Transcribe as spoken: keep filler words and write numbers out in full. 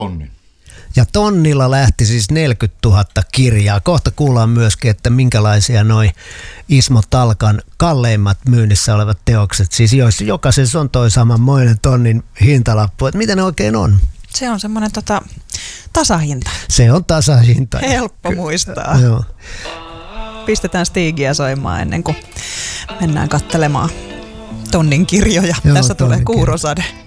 Onni. Ja tonnilla lähti siis neljäkymmentätuhatta kirjaa. Kohta kuullaan myöskin, että minkälaisia noi Ismo Talkan kalleimmat myynnissä olevat teokset, siis joissa jokaisessa on toi samanmoinen tonnin hintalappu. Että mitä ne oikein on? Se on semmoinen tota, tasahinta. Se on tasahinta. Helppo muistaa. Joo. Pistetään Stigiä soimaan ennen kuin mennään katselemaan tonnin kirjoja. Joo, Tässä tulee tonnin Kuurosade.